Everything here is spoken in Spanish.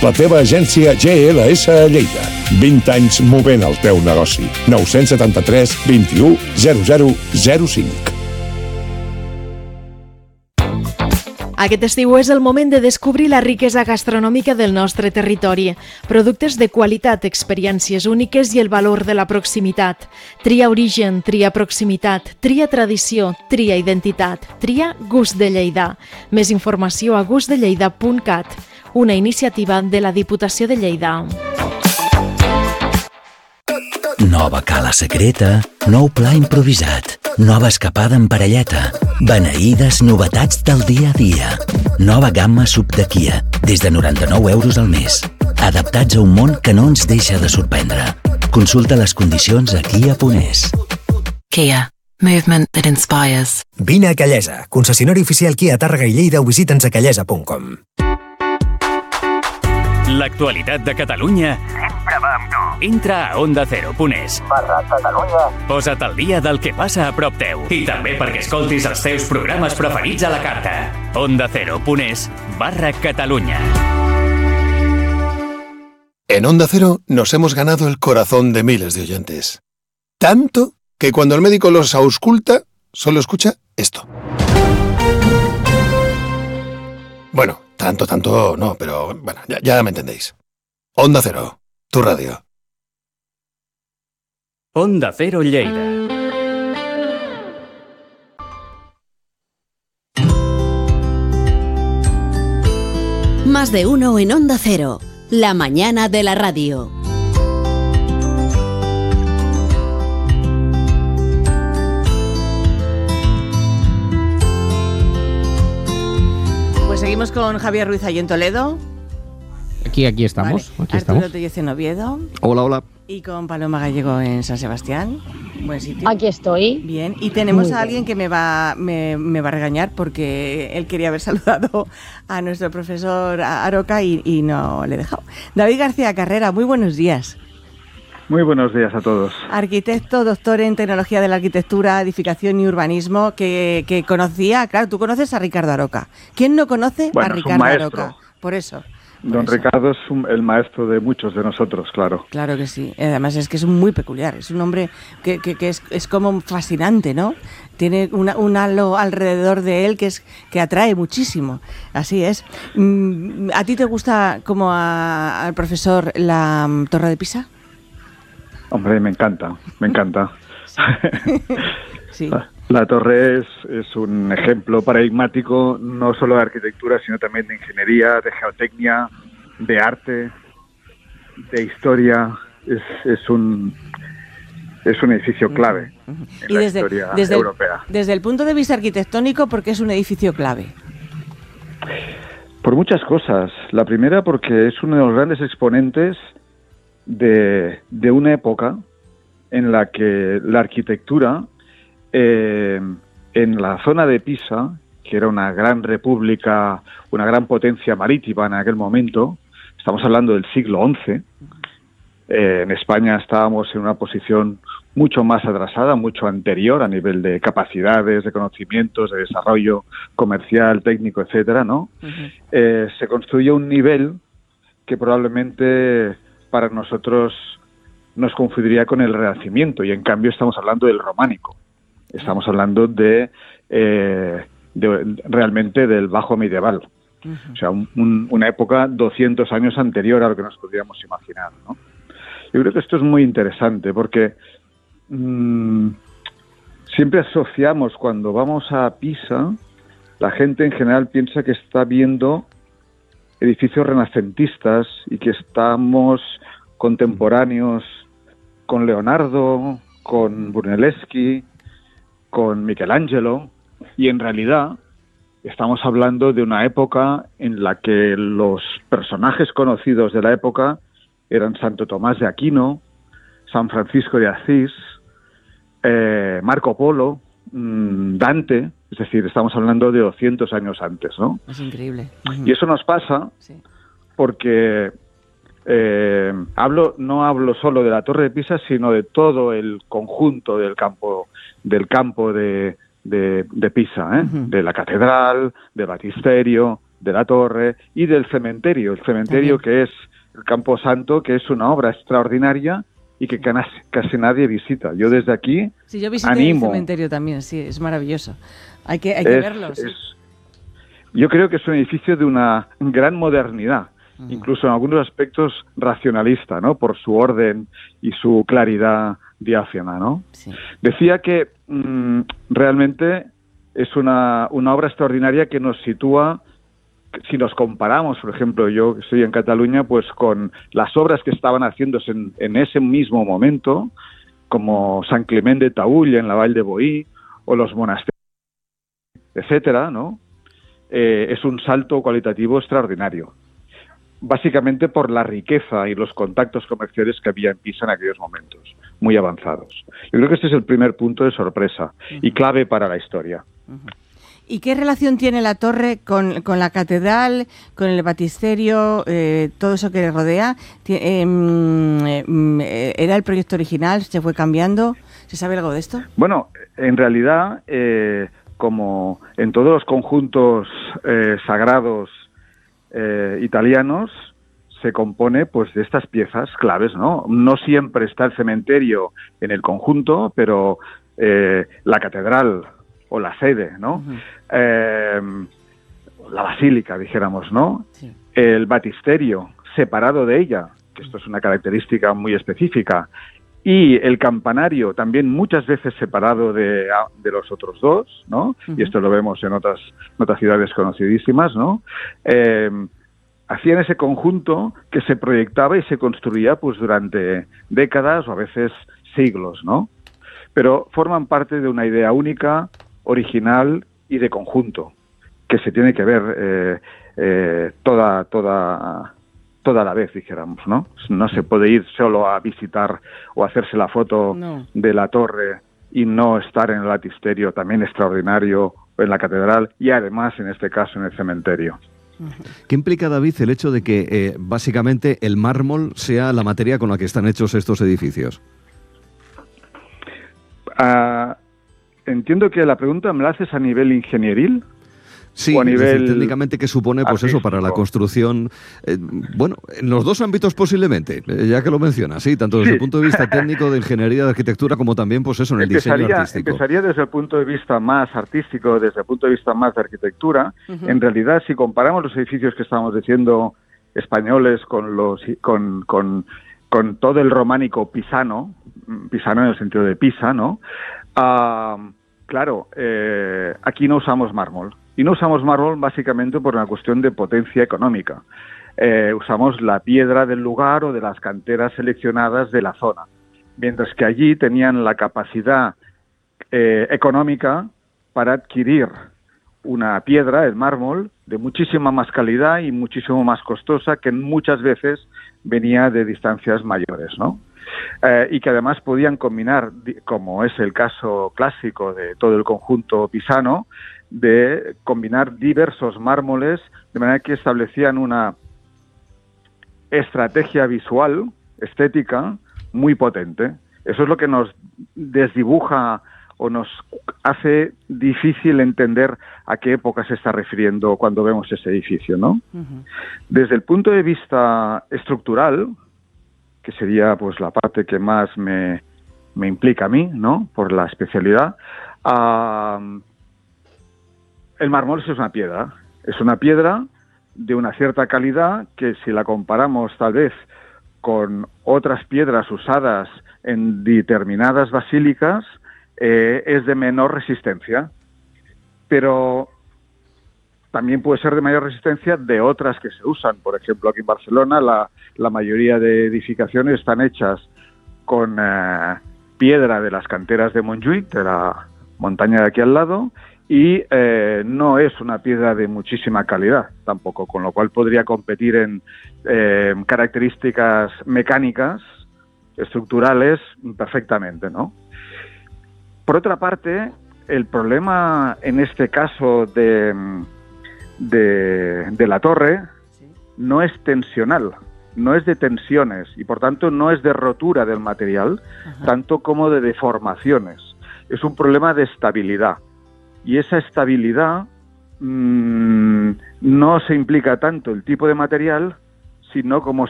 La teva agència GLS a Lleida. 20 anys movent el teu negoci. 973 21 0005. Aquest estiu és el moment de descobrir la riquesa gastronòmica del nostre territori. Productes de qualitat, experiències úniques i el valor de la proximitat. Tria origen, tria proximitat, tria tradició, tria identitat, tria gust de Lleida. Més informació a gustdelleida.cat, una iniciativa de la Diputació de Lleida. Nova cala secreta, nou pla improvisat, nova escapada en parelleta, beneïdes novetats del dia a dia. Nova gamma SUV de Kia, des de 99 euros al mes. Adaptats a un món que no ens deixa de sorprendre. Consulta les condicions a kia.es. Kia. Movement that inspires. Vine a Callesa, concessionari oficial Kia Tàrrega i Lleida o visita'ns a callesa.com. L'actualitat de Catalunya sempre va amb tu. Entra a ondacero.es/Catalunya. Posa't al dia del que passa a prop teu i també perquè escoltis els teus programes preferits a la carta. ondacero.es/Catalunya. En Onda Cero nos hemos ganado el corazón de miles de oyentes. Tanto que cuando el médico los ausculta, solo escucha esto. Bueno, tanto no, pero bueno, ya me entendéis. Onda Cero, tu radio. Onda Cero Lleida. Más de uno en Onda Cero, la mañana de la radio. Pues seguimos con Javier Ruiz ahí en Toledo. Aquí estamos. Vale. Aquí estamos. Arturo Tellez en Oviedo. Hola. Y con Paloma Gallego en San Sebastián. Buen sitio. Aquí estoy. Bien. Y tenemos a alguien que me va a regañar porque él quería haber saludado a nuestro profesor Aroca y no le he dejado. David García Carrera, muy buenos días. Muy buenos días a todos. Arquitecto, doctor en Tecnología de la Arquitectura, Edificación y Urbanismo, que conocía, claro, tú conoces a Ricardo Aroca. ¿Quién no conoce a Ricardo Aroca? Por eso. Don Ricardo es el maestro de muchos de nosotros, claro. Claro que sí. Además es que es muy peculiar. Es un hombre que es como fascinante, ¿no? Tiene un halo alrededor de él que atrae muchísimo. Así es. ¿A ti te gusta, como al profesor, la Torre de Pisa? Hombre, me encanta. Sí. La torre es un ejemplo paradigmático no solo de arquitectura, sino también de ingeniería, de geotecnia, de arte, de historia. Es un edificio clave en la historia europea. Desde el punto de vista arquitectónico, ¿por qué es un edificio clave? Por muchas cosas. La primera, porque es uno de los grandes exponentes de una época en la que la arquitectura en la zona de Pisa, que era una gran república, una gran potencia marítima en aquel momento, estamos hablando del siglo XI, en España estábamos en una posición mucho más atrasada, mucho anterior a nivel de capacidades, de conocimientos, de desarrollo comercial, técnico, etcétera, ¿no? Se construyó un nivel que probablemente para nosotros nos confundiría con el Renacimiento, y en cambio estamos hablando del románico. Estamos hablando de realmente del bajo medieval. O sea, una época 200 años anterior a lo que nos podríamos imaginar, ¿no? Yo creo que esto es muy interesante porque siempre asociamos, cuando vamos a Pisa, la gente en general piensa que está viendo edificios renacentistas y que estamos contemporáneos con Leonardo, con Brunelleschi, con Michelangelo, y en realidad estamos hablando de una época en la que los personajes conocidos de la época eran Santo Tomás de Aquino, San Francisco de Asís, Marco Polo, Dante, es decir, estamos hablando de 200 años antes, ¿no? Es increíble. Y eso nos pasa porque no hablo solo de la Torre de Pisa, sino de todo el conjunto del campo de Pisa, de la catedral, del baptisterio, de la torre y del cementerio. El cementerio que es el Camposanto, que es una obra extraordinaria y que casi nadie visita. Yo desde aquí sí, yo visité animo. el cementerio también, sí, es maravilloso. Hay que verlo. Sí. Yo creo que es un edificio de una gran modernidad, incluso en algunos aspectos racionalista, ¿no? Por su orden y su claridad diáfana, ¿no? Sí. Decía que realmente es una obra extraordinaria que nos sitúa, si nos comparamos, por ejemplo, yo que estoy en Cataluña, pues con las obras que estaban haciéndose en ese mismo momento, como San Clement de Taüll en la Vall de Boí, o los monasterios, etcétera, ¿no? Es un salto cualitativo extraordinario. Básicamente por la riqueza y los contactos comerciales que había en Pisa en aquellos momentos, muy avanzados. Yo creo que este es el primer punto de sorpresa y clave para la historia. ¿Y qué relación tiene la torre con la catedral, con el baptisterio, todo eso que le rodea? ¿Era el proyecto original? ¿Se fue cambiando? ¿Se sabe algo de esto? Bueno, en realidad, como en todos los conjuntos sagrados italianos, se compone pues de estas piezas claves, ¿no? No siempre está el cementerio en el conjunto, pero la catedral o la sede, ¿no? La basílica, dijéramos, ¿no? Sí. El baptisterio separado de ella, que esto es una característica muy específica, y el campanario también muchas veces separado de los otros dos, ¿no? Y esto lo vemos en otras ciudades conocidísimas, ¿no? Hacían ese conjunto que se proyectaba y se construía pues durante décadas o a veces siglos, ¿no? Pero forman parte de una idea única, original y de conjunto, que se tiene que ver toda la vez, dijéramos, ¿no? No se puede ir solo a visitar o hacerse la foto de la torre y no estar en el baptisterio, también extraordinario, en la catedral y además, en este caso, en el cementerio. ¿Qué implica, David, el hecho de que básicamente el mármol sea la materia con la que están hechos estos edificios? Entiendo que la pregunta me la haces a nivel ingenieril. Sí, o a nivel decir, técnicamente, ¿qué supone pues eso para la construcción? Bueno, en los dos ámbitos posiblemente, ya que lo mencionas, sí, tanto desde el punto de vista técnico, de ingeniería, de arquitectura, como también pues eso, en el diseño artístico. Empezaría desde el punto de vista más artístico, desde el punto de vista más de arquitectura. En realidad, si comparamos los edificios que estamos diciendo españoles con todo el románico pisano en el sentido de Pisa, ¿no? Claro, aquí no usamos mármol. Y no usamos mármol básicamente por una cuestión de potencia económica. Usamos la piedra del lugar o de las canteras seleccionadas de la zona. Mientras que allí tenían la capacidad económica para adquirir una piedra, el mármol, de muchísima más calidad y muchísimo más costosa, que muchas veces venía de distancias mayores, ¿no? Y que además podían combinar, como es el caso clásico de todo el conjunto pisano, de combinar diversos mármoles, de manera que establecían una estrategia visual, estética, muy potente. Eso es lo que nos desdibuja o nos hace difícil entender a qué época se está refiriendo cuando vemos ese edificio, ¿no? Desde el punto de vista estructural, que sería pues la parte que más me implica a mí, ¿no? Por la especialidad, el mármol es una piedra. Es una piedra de una cierta calidad que, si la comparamos tal vez con otras piedras usadas en determinadas basílicas, es de menor resistencia. Pero también puede ser de mayor resistencia de otras que se usan. Por ejemplo, aquí en Barcelona la mayoría de edificaciones están hechas con piedra de las canteras de Montjuïc, de la montaña de aquí al lado, y no es una piedra de muchísima calidad tampoco, con lo cual podría competir en características mecánicas, estructurales, perfectamente, ¿no? Por otra parte, el problema en este caso de la torre no es tensional, no es de tensiones y por tanto no es de rotura del material, tanto como de deformaciones. Es un problema de estabilidad. Y esa estabilidad no se implica tanto el tipo de material, sino cómo